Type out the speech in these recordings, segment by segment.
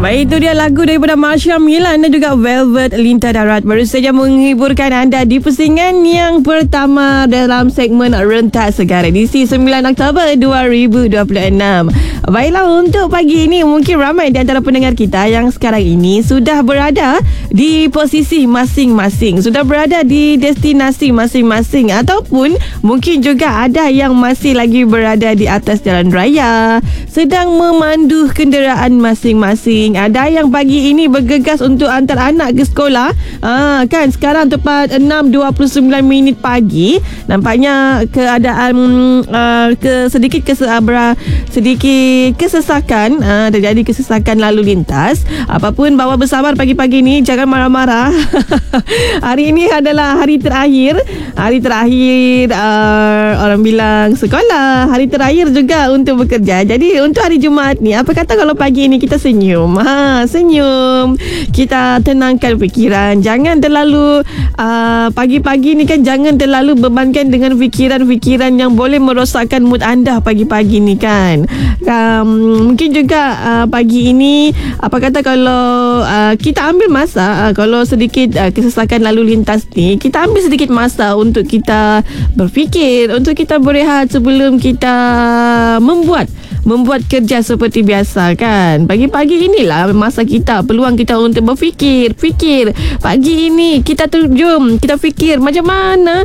Baik, itu dia lagu daripada Marsha Milan dan juga Velvet Lintah Darat baru saja menghiburkan anda di pusingan yang pertama dalam segmen Rentak Segar edisi 9 Oktober 2026. Baiklah, untuk pagi ini mungkin ramai di antara pendengar kita yang sekarang ini sudah berada di posisi masing-masing, sudah berada di destinasi masing-masing, ataupun mungkin juga ada yang masih lagi berada di atas jalan raya sedang memandu kenderaan masing-masing. Ada yang pagi ini bergegas untuk hantar anak ke sekolah. Kan sekarang tepat 6.29 pagi. Nampaknya keadaan sedikit kesesakan, terjadi kesesakan lalu lintas. Apapun, bawa bersabar pagi-pagi ni, jangan marah-marah. Hari ini adalah hari terakhir orang bilang sekolah, hari terakhir juga untuk bekerja. Jadi untuk hari Jumaat ni, apa kata kalau pagi ini kita senyum? Senyum. Kita tenangkan fikiran. Jangan terlalu pagi-pagi ni kan, jangan terlalu bebankan dengan fikiran-fikiran yang boleh merosakkan mood anda pagi-pagi ni kan. Mungkin juga pagi ini, apa kata kalau kita ambil masa, kalau sedikit kesesakan lalu lintas ni, kita ambil sedikit masa untuk kita berfikir, untuk kita berehat sebelum kita membuat kerja seperti biasa kan. Pagi-pagi inilah masa kita, peluang kita untuk berfikir. Pagi ini kita terjun, kita fikir macam mana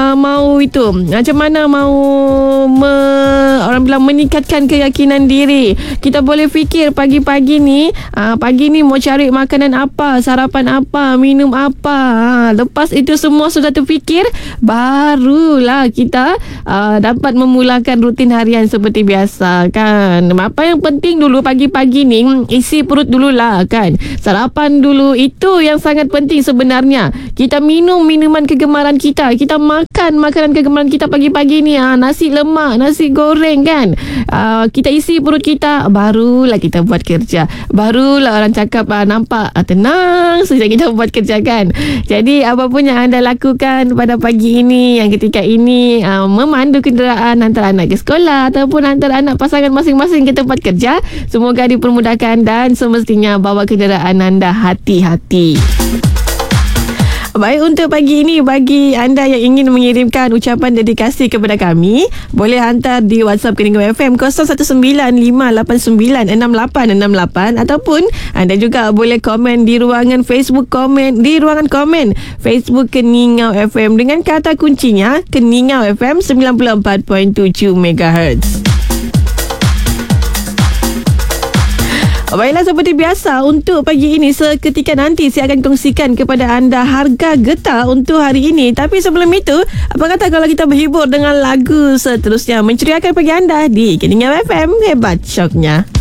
orang bilang meningkatkan keyakinan diri. Kita boleh fikir pagi-pagi ni, pagi ni mau cari makanan apa, sarapan apa, minum apa. Lepas itu semua sudah terfikir, barulah kita dapat memulakan rutin harian seperti biasa kan. Apa yang penting dulu pagi-pagi ni, isi perut dululah kan. Sarapan dulu, itu yang sangat penting sebenarnya. Kita minum minuman kegemaran kita, kita makan makanan kegemaran kita pagi-pagi ni, nasi lemak, nasi goreng kan. Kita isi perut kita, barulah kita buat kerja. Barulah orang cakap nampak tenang saja kita buat kerja kan. Jadi apapun yang anda lakukan pada pagi ini, yang ketika ini memandu kenderaan, hantar anak ke sekolah ataupun hantar anak pasangan masing-masing ke tempat kerja, semoga dipermudahkan dan semestinya bawa kenderaan anda hati-hati. Baik, untuk pagi ini, bagi anda yang ingin mengirimkan ucapan dedikasi kepada kami, boleh hantar di WhatsApp Keningau FM 0195896868, ataupun anda juga boleh komen di ruangan Facebook, di ruangan komen Facebook Keningau FM dengan kata kuncinya Keningau FM 94.7 MHz. Baiklah, seperti biasa untuk pagi ini, seketika nanti saya akan kongsikan kepada anda harga getah untuk hari ini. Tapi sebelum itu, apa kata kalau kita berhibur dengan lagu seterusnya, menceriakan pagi anda di Keningau FM, hebat syoknya.